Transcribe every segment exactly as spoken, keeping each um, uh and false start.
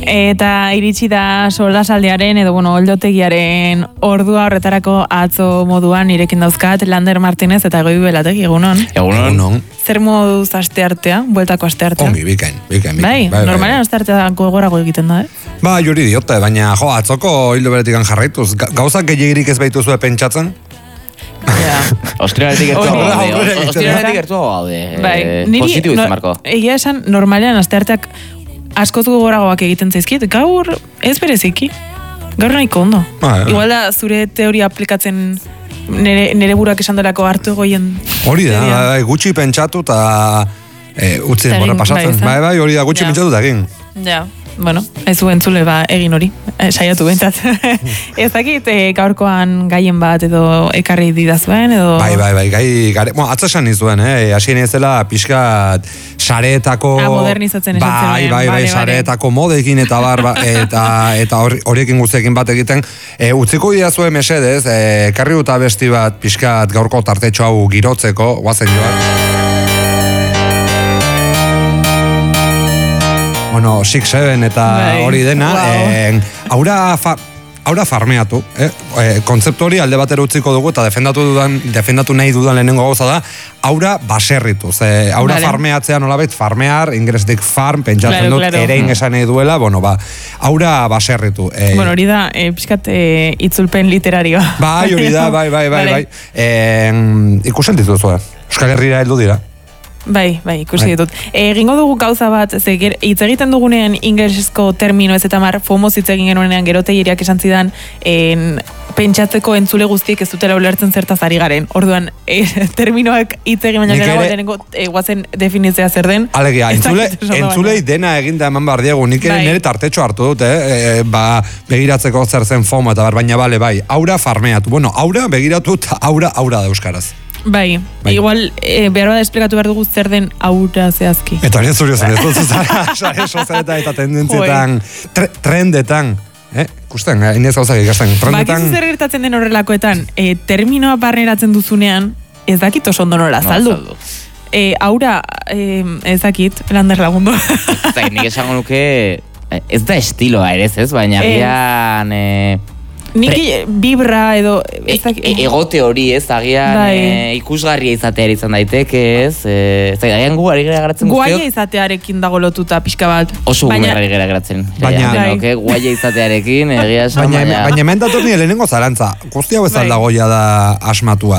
Eta iritsi da solasaldiaren edo bueno, oldotegiaren ordua horretarako atzo moduan irekin dauzkat Lander Martinez eta Goibi Belategi, egunon. Egunon. Zer moduz asteartea, bueltako asteartea? Ongi, bikain, bikain. Bai, bai normalean asteartea gogorago egiten da, eh? Ba, juri diote, baina jo, atzoko hildo beretikan jarraituz, gauzak gehiagirik ez baituzue pentsatzen? Ja. Austrianetik gertu gaude. Austrianetik gertu gaude. Bai, positibo izan marko. Egia esan, normalean astearteak askoz gogoragoak egiten zaizkit, gaur ez bereziki. Gaur nahiko ondo. Ah, ja. Igual da zure teoria aplikatzen nere, nere burak esan delako hartu egoien. Hori da, bai, gutxi pentsatu eta e, utzi denbora pasatzen. Bai, bai, hori da, gutxi ja. pentsatu eta egin. Ja. Bueno, ez zuen zule ba egin hori, e, saiatu bentat. Ez dakit e, gaurkoan gaien bat edo ekarri didazuen edo... Bai, bai, bai, gai, gare, bueno, atza esan nizuen, eh? Asien ez dela pixkat sareetako... Ah, modernizatzen esan bai, zen. Bai, bai, bai, sareetako modekin eta bar, ba, eta, eta horiekin guztiekin bat egiten. E, utziko didazue mesedez, e, ekarri dut abesti bat pixkat gaurko tartetxo hau girotzeko, guazen joan. Bueno, six seven eta hori dena, wow. eh, aura, fa, aura farmeatu, eh? eh, kontzeptu hori alde batera utziko dugu eta defendatu, dudan, defendatu nahi dudan lehenengo gauza da, aura baserrituz. Eh, aura vale. Farmeatzea nolabait, farmear, ingresdik farm, pentsatzen claro, dut, claro. Erein esan nahi duela, bueno, ba, aura baserritu. Eh, bueno, hori da, eh, pixkat eh, itzulpen literarioa. Bai, hori da, bai, bai, bai, vale. bai. Eh, ikusen dituzue, Euskal Herrira heldu dira. Bai, bai, ikusi ditut. Egingo dugu gauza bat, ze hitz egiten dugunean ingelesezko termino ez eta mar, fomoz hitz egin genuenean gerotegieriak esan zidan, en, pentsatzeko entzule guztiek ez dutela ulertzen zertaz ari garen. Orduan, e, terminoak hitz egin baina gara denengo e, guazen definitzea zer den. Alegia, entzule, entzulei dena eginda eman behar diegu, nik ere bai. Nire tartetxo hartu dut, eh? E, ba, begiratzeko zer zen fomo eta bar, baina bale, bai, aura farmeatu. Bueno, aura begiratu eta aura, aura da euskaraz. Bai, bai, igual e, behar bada esplikatu behar dugu zer den aura zehazki. Eta hori ez zuri zen, ez dut zara, sare sozialetan eta tendentzietan, tre, trendetan, eh? Kusten, inez gauzak ikasten, trendetan... Bakizu zer gertatzen den horrelakoetan, e, terminoa barneratzen duzunean, ez dakit oso ondo nola azaldu. E, aura, e, ez dakit, Lander lagundu. Ez dakit, nik esango nuke, ez da estiloa ere ez, baina agian... E, Niki vibra edo... E, e, egote hori ez, agian e, ikusgarria izatea izan daiteke ez, e, ez da, agian gu ari gara garatzen guztiok. Guaia izatearekin dago lotuta pixka bat. Oso gu ari gara garatzen. Baina... Okay, guaia izatearekin, egia esan, baina... Baina, baina mentatut nire lehenengo zarantza, guzti hau ez aldagoia da asmatua.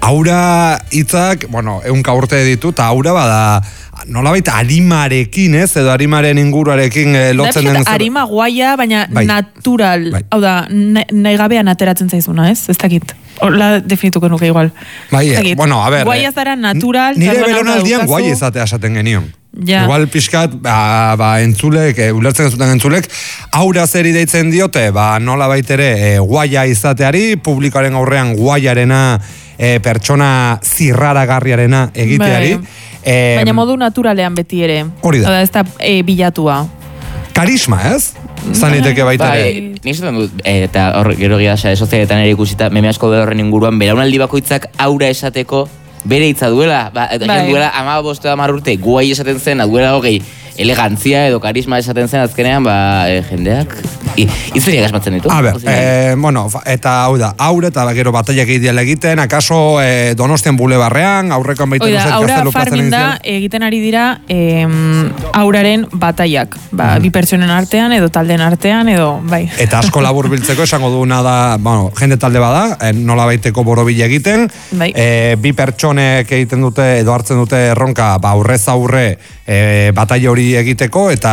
Aura hitzak, bueno, eunka urte ditu, eta aura bada... Nolabait arimarekin, ez? Edo arimaren inguruarekin eh, lotzen den... Arima guaia, baina bai. Natural. Bai. Hau da, nahi gabean ateratzen zaizuna, ez? Ez dakit. Horla definituko nuke igual. Bai, bueno, a ver... Guaia zara natural... Nire belonaldian guaia izatea esaten genion. Ja. Igual pixkat, ba, ba entzulek, e, ulertzen zuten entzulek, aura zeri deitzen diote, ba, nola baitere, e, guaia izateari, publikoaren aurrean guaiarena, e, pertsona zirraragarriarena egiteari. Bai. Eh, Baina modu naturalean beti ere. Hori da. Oda, ez da e, bilatua. Karisma, ez? Zaniteke baita ere. Bai, nik zaten dut, eta hor, gero gira sare sozialetan ere ikusita, meme asko da horren inguruan, belaunaldi bakoitzak aura esateko bere hitza duela. Ba, eta bai. Duela ama boste da marrurte, guai esaten zen, duela hogei, elegantzia edo karisma esaten zen azkenean, ba, e, jendeak, izuriak asmatzen ditu. A ber, e, bueno, eta hau da, aure eta gero bataiak ideala egiten, akaso e, Donostian bulebarrean, aurrekoan baita nuzet gaztelu plazen da, egiten ari dira e, auraren bataiak, ba, mm. bi pertsonen artean edo talden artean edo, bai. Eta asko labur biltzeko esango duguna da, bueno, jende talde bada, e, nola baiteko borobila egiten, bai. e, bi pertsonek egiten dute edo hartzen dute erronka, ba, aurrez aurre e, bataia hori egiteko eta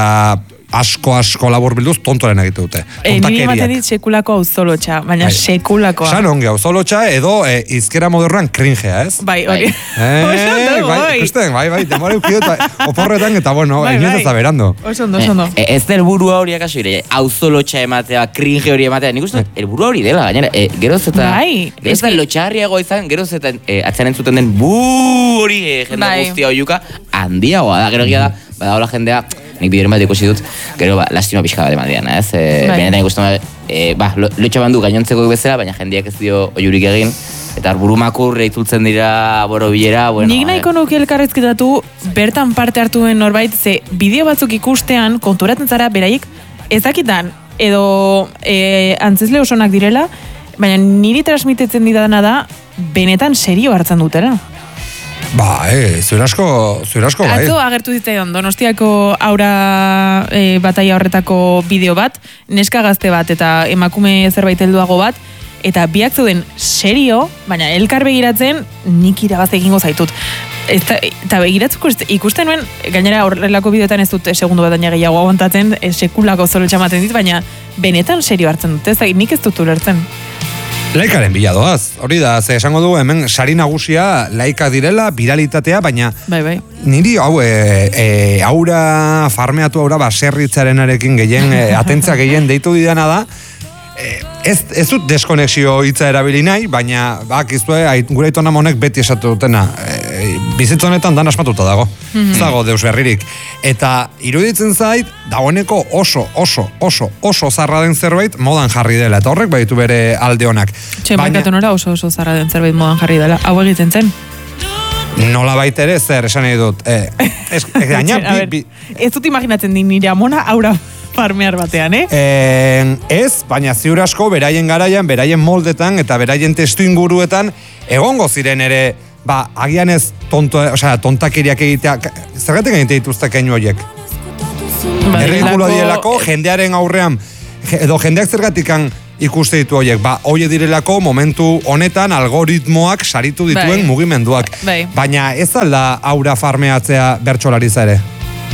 asko asko labur bilduz tontoren egite dute. E, nire baten dit sekulako auzolotxa, baina bai. Sekulakoa. San ongi auzolotxa edo e, izkera modernoan cringea, ez? Bai, hori. Eh, bai, ikusten, bai, bai, demora eukideta oporretan eta bueno, bai, bai. Ez da berando. Oso ondo, oso ondo. E, ez da elburua hori akaso ire, auzolotxa ematea, cringe hori ematea, nik uste, elburua hori dela, gainera, e, geroz eta... Bai. Ez da lotxarriago izan, geroz eta e, atzan entzuten den bu hori e, jende bai. Guztia oiuka, handiagoa da, gero gira da, bada hola jendea, nik bideren bat ikusi dut, gero ba, lastima pixka bat eman dian, ez? E, bai. Benetan ikusten, e, ba, lotxa bandu gainontzeko bezala, baina jendeak ez dio oiurik egin, eta burumakur reitzultzen dira borobilera, bueno... Nik nahiko nuke elkarrezketatu, bertan parte hartuen norbait, ze bideo batzuk ikustean, konturatzen zara, beraiek, ezakitan, edo e, antzesle osonak direla, baina niri transmitetzen didana da, benetan serio hartzen dutela. Ba, e, zuer asko, zuer asko, bai. Atzo agertu zitzaidan Donostiako aura e, bataia horretako bideo bat, neska gazte bat eta emakume zerbait helduago bat, eta biak zeuden serio, baina elkar begiratzen nik irabaz egingo zaitut. Eta, eta begiratzuko ikusten nuen, gainera horrelako bideotan ez dut segundu bat aina gehiago aguantatzen, sekulako zolo txamaten dit, baina benetan serio hartzen dut, ez da, nik ez dut ulertzen. Laikaren bila doaz, hori da, ze esango du hemen sari nagusia laika direla, viralitatea, baina bai, bai. Niri hau, e, e, aura farmeatu, aura baserritzarenarekin gehien, e, atentza gehien deitu didana da, e, ez, ez dut deskonexio hitza erabili nahi, baina bak izue, gure aitona monek beti esatu dutena, e, bizitza honetan dan asmatuta dago, mm-hmm. ez dago deus berririk. Eta iruditzen zait, dagoeneko oso, oso, oso, oso zarra den zerbait modan jarri dela, eta horrek baitu bere alde honak. Txe, baina... nora oso oso zarra den zerbait modan jarri dela, hau egiten zen? Nola baitere, zer, esan nahi dut. Eh, ez, gaina, bi, bi... ez dut imaginatzen din nire amona aura farmear batean, eh? eh? Ez, baina ziur asko, beraien garaian, beraien moldetan, eta beraien testu inguruetan, egongo ziren ere, ba, agian ez tonto, osea, tontakiriak egitea, zergatik egite dituzte keinu horiek? Errikulo dielako, jendearen aurrean, edo jendeak zergatikan ikuste ditu horiek, ba, hoie direlako momentu honetan algoritmoak saritu dituen bai. Mugimenduak. Bai. Baina ez alda aura farmeatzea bertsolariza ere.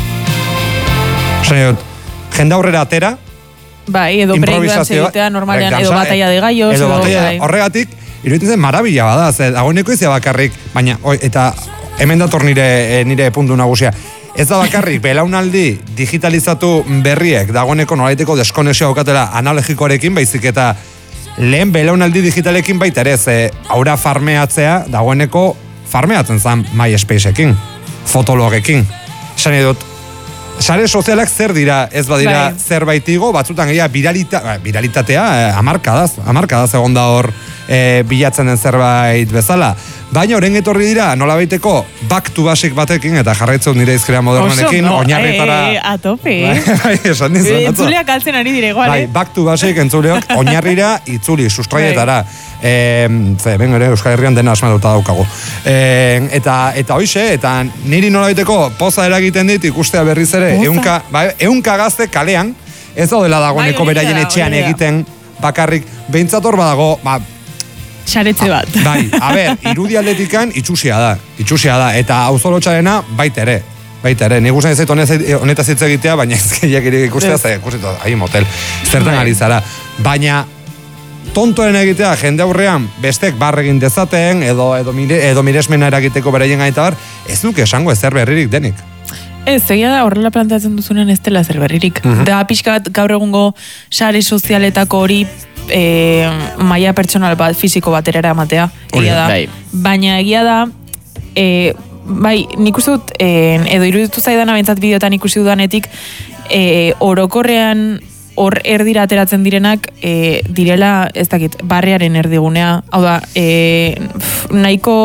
Osa, jende aurrera atera, bai, edo breakdance egitea normalean, edo bataia de gallos, edo bataia, bai. Horregatik, iruditzen zen marabila bada, ze dagoeneko izia bakarrik, baina, oi, eta hemen dator nire, nire puntu nagusia. Ez da bakarrik, belaunaldi digitalizatu berriek, dagoeneko nolaiteko deskonexioa aukatela analogikoarekin, baizik eta lehen belaunaldi digitalekin baita ere, ze aura farmeatzea, dagoeneko farmeatzen zen MySpaceekin, fotologekin. Esan edut, sare sozialak zer dira, ez badira bai. Zerbaitigo, batzutan gehiago viralita, viralitatea, eh, amarkadaz, amarkadaz egon da hor eh, bilatzen den zerbait bezala. Baina orain etorri dira, nola baiteko, back to basic batekin, eta jarraitzeu nire izkera modernarekin, no, oinarritara... E, a tope, bai, esan nizun. Entzuleak altzen ari dire, igual, bai, back to basic entzuleok, oinarrira, itzuli, sustraietara. E, ze, ben, ere, Euskal Herrian dena asmatuta daukagu. E, eta, eta hoixe, eta niri nola baiteko, poza eragiten dit, ikustea berriz ere, eunka, ba, eunka gazte kalean, ez daudela dagoeneko bai, beraien etxean egiten, bakarrik, behintzat hor badago, ba, xaretze bat. Bai, a ber, irudi aldetikan itxusia da, itxusia da, eta auzolotxarena baita ere, baita ere, nik usan ez zait honetaz hitz egitea, baina ezkeiak ikustea, ze, ikusita, ahi motel, zertan ari zara, baina tontoen egitea jende aurrean bestek barregin dezaten, edo, edo, mire, edo miresmena eragiteko beraien gaita bar, ez nuke esango ezer berririk denik. Ez, egia da horrela plantatzen duzunen ez dela zer berririk. Uh-huh. Da pixka bat gaur egungo sare sozialetako hori e, maila pertsonal bat, fisiko batera eramatea, egia da. Bai. Baina egia da, e, bai, nik uste dut, e, edo iruditu zaidan abentzat bideotan ikusi dudanetik, e, orokorrean hor erdira ateratzen direnak, e, direla, ez dakit, barriaren erdigunea, hau da, e, pf, nahiko...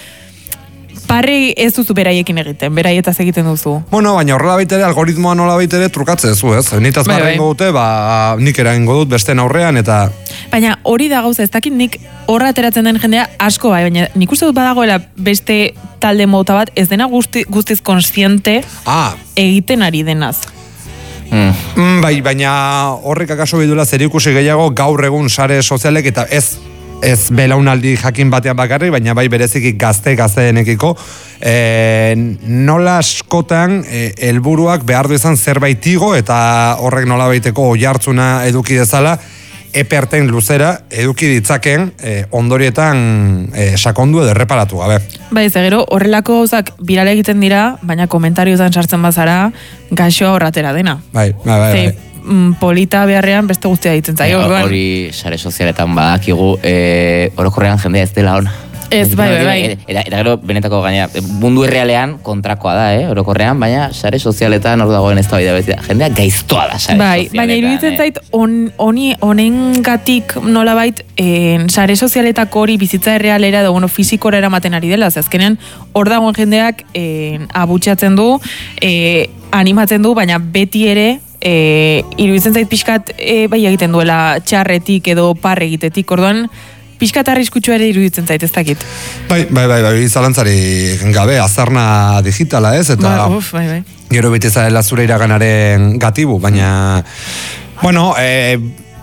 Parri ez duzu beraiekin egiten, beraietaz egiten duzu. Bueno, baina horrela baitere, algoritmoa nola baitere trukatze zu, ez? Nitaz bai, barrengo bai. Dute, ba, nik eragingo dut besten aurrean, eta... Baina hori da gauza, ez dakit nik horra ateratzen den jendea asko bai, baina nik uste dut badagoela beste talde mota bat, ez dena guzti, guztiz konsiente ah. egiten ari denaz. Mm. Mm, bai, baina horrek akaso bidula zer ikusi gehiago gaur egun sare sozialek, eta ez... ez belaunaldi jakin batean bakarrik, baina bai bereziki gazte gazteenekiko, e, nola askotan helburuak e, behar du izan zerbaitigo eta horrek nola baiteko oihartzuna eduki dezala, eperten luzera eduki ditzaken e, ondorietan e, sakondu edo erreparatu gabe. Bai, ze gero horrelako gauzak birale egiten dira, baina komentarioetan sartzen bazara gaixoa horratera dena. Bai, bai, bai. bai. Polita beharrean beste guztia ditzen zaio. E, hori sare sozialetan badakigu, e, orokorrean jendea ez dela ona. Ez, bai, bai, bai. Eta, eta gero, benetako gaina, mundu errealean kontrakoa da, eh, orokorrean, baina sare sozialetan hor dagoen ez da baita bezala. Jendea gaiztoa da sare bai, sozialetan. Baina iruditzen zait, on, oni, honengatik nolabait, eh, sare sozialetako hori bizitza errealera, da, bueno, fizikora eramaten ari dela, azkenean, hor dagoen jendeak eh, abutxatzen du, eh, animatzen du, baina beti ere, e, iruditzen zait pixkat, e, bai egiten duela txarretik edo parre egitetik, orduan, pixkat arriskutsua ere iruditzen zait, ez dakit. Bai, bai, bai, bai, zalantzari gabe, azarna digitala ez, eta ba, uf, bai, bai. Gero beti zaila zure iraganaren gatibu, baina, bueno, e,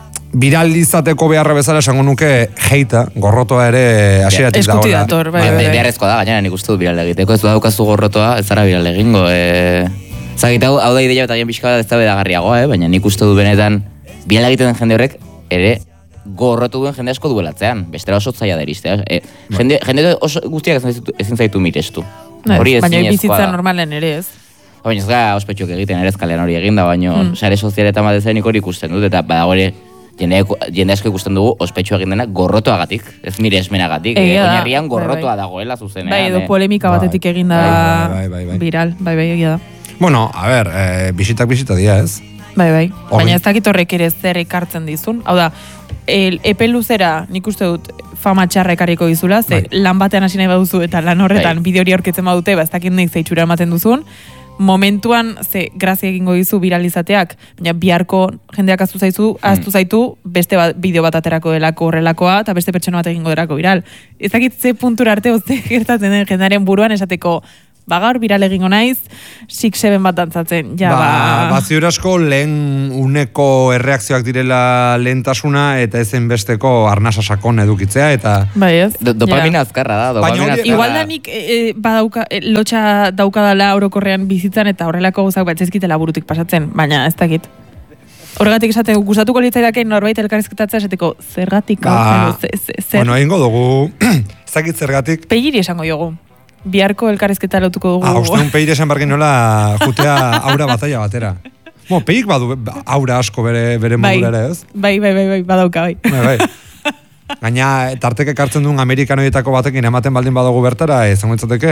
viral izateko beharra bezala esango nuke heita, gorrotoa ere hasieratik dagoela. Eskuti dator, bai, bai. Beharrezkoa da, gainera nik uste dut viral egiteko, ez daukazu gorrotoa, ez zara viral egingo. E... Zagit, hau, hau da ideia eta gian pixka bat ez da bedagarriagoa, eh? Baina nik uste dut benetan viral egiten den jende horrek ere gorrotu duen jende asko duelatzean, bestera oso zaila da iristea. E, jende, jende oso guztiak ezin zaitu mirestu. Hori ez baina bizitza normalen ere ez. Baina ez gara ospetxuk egiten ere ezkalean hori eginda, baina mm. sare sozialetan bat ezain hori ikusten dut, eta badago ere jende, jende asko ikusten dugu ospetxu egin dena gorrotoagatik, ez mire esmenagatik. E, Oinarrian gorrotoa bai, bai. dagoela zuzenean. Bai, edo polemika batetik eginda bai, bai, bai, bai. viral, bai, bai, egia da. Bueno, a ber, eh, bisitak bisita dira ez? Bai, bai, Orri. Baina ez dakit horrek ere zer ekartzen dizun. Hau da, el, epe luzera nik uste dut fama txarra ekarriko dizula, ze bai. lan batean hasi nahi baduzu eta lan horretan bai. bideo hori aurkitzen badute, ba ez dakit nik zeitzura ematen duzun, momentuan ze grazia egingo dizu viralizateak, baina biharko jendeak aztu zaizu, aztu zaitu beste bat, bideo bat aterako delako horrelakoa eta beste pertsona bat egingo derako viral. Ez dakit ze puntura arte oze gertatzen den jendearen buruan esateko ba gaur viral egingo naiz, six seven bat dantzatzen. Ja, ba, ba... ba ziur asko lehen uneko erreakzioak direla lehentasuna eta ezen besteko arnasa sakon edukitzea eta... Bai ez. Do, dopamina ja. azkarra da, dopamina azkarra. Igual da nik e, badauka, e, lotxa daukadala orokorrean bizitzan eta horrelako gauzak bat ezkitela burutik pasatzen, baina ez dakit. Horregatik esaten gustatuko litzaidaken norbait elkarrizketatzea esateko zergatik. Ba, ze, ze, zer... Bueno, egingo dugu, ez dakit zergatik. Pegiri esango jogu. Biharko elkarrizketa lotuko dugu. Ah, uste un peire esan bargin nola jutea aura batalla batera. Bueno, peik badu aura asko bere, bere bai, modulera ez? Bai, bai, bai, bai, badauka, bai. Bai, bai. Gaina, tartek ekartzen duen amerikanoietako batekin ematen baldin badugu bertara, izango entzateke...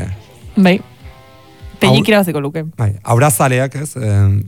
Bai. Peinik irabaziko luke. Bai, aura zaleak ez?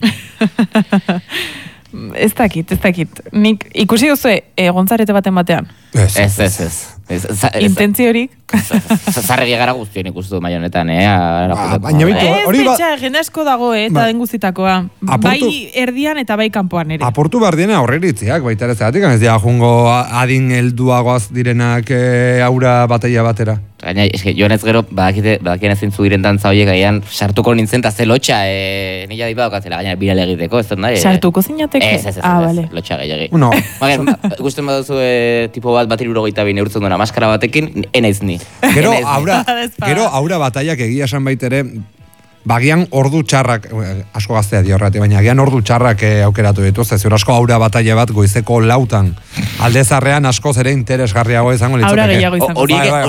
Ez dakit, ez dakit. Nik ikusi duzu e, gontzarete baten batean. Ez, ez, ez. ez. Intentziorik. Zarregi gara guztien ikustu maio honetan, eh? Baina bitu, hori ba... Ez, jende asko dago, eh? Eta den guztitakoa. Bai erdian eta bai kanpoan ere. Aportu behar diena horreritziak, baita ere zeatik, ez dira jungo adin helduagoaz direnak aura bateia batera. Gaina, eske, joan ez gero, badakite, badakien ezin zu diren dantza horiek gaian, sartuko nintzen eta ze lotxa, e, nila dipa daukatzela, gaina viral egiteko, ez da? E, sartuko zinateke? Ez, ez, ez, ah, ez, vale. lotxa gehiagi. No. Baina, gusten baduzu e, tipo bat bat irurogeita bi neurtzen duena maskara batekin, enaiz ni. Gero, aura, gero, aura bataiak egia esan baitere, bagian ordu txarrak, asko gaztea di horreti, baina agian ordu txarrak eh, aukeratu dituzte, ziur asko aura bataile bat goizeko lautan. Aldezarrean askoz ere interesgarriago izango litzateke. Aura gehiago izango.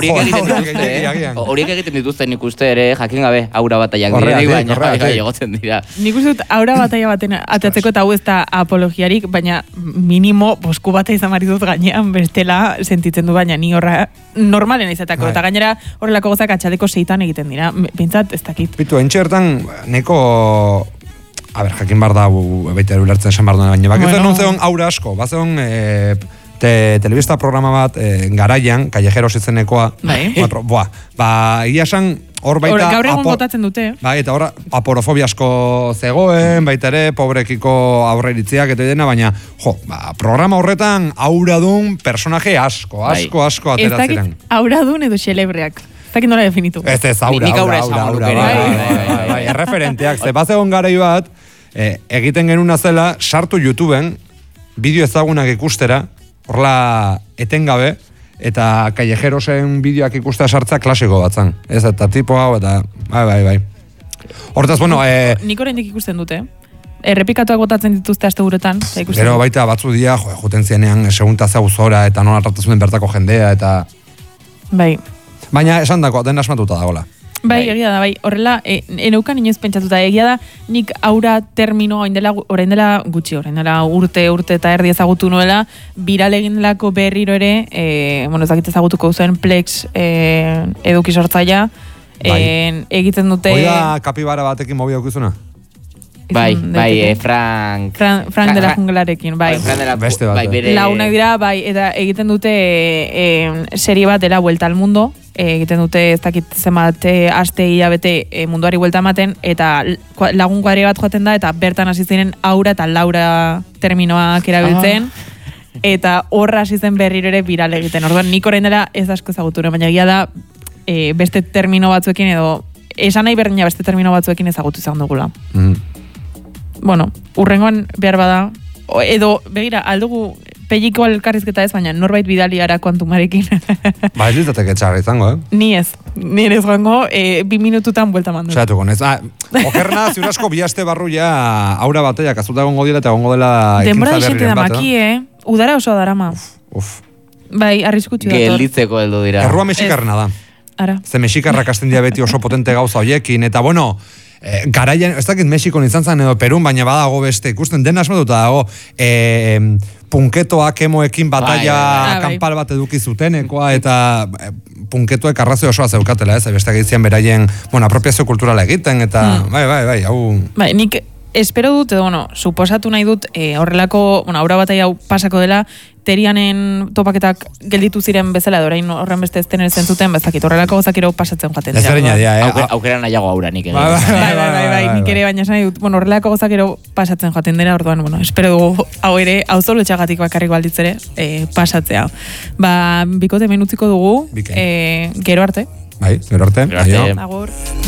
Horiek egiten dituzte nik uste ere, jakin gabe, aura bataiak direnik, baina egotzen dira. Nik uste dut aura bataia baten atatzeko eta hau ez da apologiarik, baina minimo bosku bata izan marituz gainean bestela sentitzen du, baina ni horra normalen izatako. Eta gainera horrelako gozak atxaldeko seitan egiten dira. Bintzat ez dakit. Pitu, entxertan, neko... A ber, jakin bar da, baita erulertzen esan bar duena, baina bakitzen bueno. non zeon aura asko, bat zeon e, te, telebista programa bat e, garaian, Callejeros izenekoa, bai. Batro, boa, ba, ia esan, hor baita... Gaur egun botatzen dute. Bai, eta hor aporofobia asko zegoen, baita ere, pobrekiko aurreiritziak eta dena, baina, jo, ba, programa horretan auradun personaje asko, asko, asko ateratzen. Ez dakit auradun edo xelebreak. Ez dakit nola definitu. Ez ez, aura, aura, aura, aura, bai, erreferenteak, ze bat egon garai bat, egiten genuna zela, sartu YouTubeen, bideo ezagunak ikustera, horla etengabe, eta Callejerosen bideoak ikustera sartzea klasiko bat zan. Ez, eta tipo hau, eta, bai, bai, bai. Hortaz, bueno, e... Nik oraindik ikusten dute, errepikatuak botatzen dituzte aste guretan. Gero baita batzu dia, jo, juten zienean, segunta zauzora, eta nola hartazuen bertako jendea, eta... Bai. Baina esan dako, den asmatuta dagoela. Bai, egia da, bai. Horrela, e, eneukan inoiz pentsatuta, egia da, nik aura termino, orain dela, orain dela gutxi, orain dela urte, urte eta erdi ezagutu nuela, viral egin delako berriro ere, e, bueno, ezagit ezagutuko zuen Plex e, eduki sortzaia, bai. e, egiten dute... Hoi da kapibara batekin mobi daukizuna? Bai, bai, eh, Frank... Frank, Frank de la junglarekin, bai. Frank de la beste bat. Bai, bere... Launak dira, bai, eta egiten dute e, serie bat dela Vuelta al Mundo, egiten dute ez dakit zenbat aste hilabete e, munduari buelta ematen, eta lagun kuadri bat joaten da, eta bertan hasi ziren Aura eta Laura terminoak erabiltzen, eta horra hasi zen berriro ere viral egiten. Orduan, nik orain dela ez asko ezagutu, baina egia da e, beste termino batzuekin edo esan nahi berdina beste termino batzuekin ezagutu izan dugula. Mm. Bueno, urrengoan behar bada, edo, begira, aldugu pelliko elkarrizketa ez, baina norbait bidali ara kuantumarekin. Ba, ez litzateke txarra izango, eh? Ni ez, ni ez joango, e, bi minututan buelta mandu. Zeratuko, ez. Ah, okerna, ziurasko bi aste barru ja Aura bateak azuta egongo dira eta egongo dela denbora desente da maki, eh? Udara oso darama. Uf, uf. Bai, arriskutsu dator. Gelditzeko heldu dira. Errua mexikarrena da. Ara. Ze mexikarrak hasten dira beti oso potente gauza hoiekin, eta bueno, eh, garaian, ez dakit Mexikon izan zen edo Perun, baina badago beste, ikusten den asmatuta dago, eh, punketoak emoekin batalla bai, kanpal bat eduki zutenekoa, eta eh, punketoek arrazoi osoa zeukatela, ez, besteak egiten beraien, bueno, apropiazio kulturala egiten, eta hmm. bai, bai, bai, hau... Bai, nik espero dut, edo, bueno, suposatu nahi dut, eh, horrelako, bueno, Aura batai hau pasako dela, terianen topaketak gelditu ziren bezala, orain horren beste ezten ere zentzuten, bezakit, horrelako gozakero pasatzen jaten. Ez ere nadia, eh? Aukera, aukera nahiago Aura nik. Bai, bai, bai, bai, nik ere baina esan dut, bueno, horrelako gozakero pasatzen jaten dira, orduan, bueno, espero dugu, hau ere, hau zolo txagatik bakarrik balditzere, eh, pasatzea. Ba, bikote menutziko dugu, eh, gero arte. Bai, gero arte. Gero arte. Agur.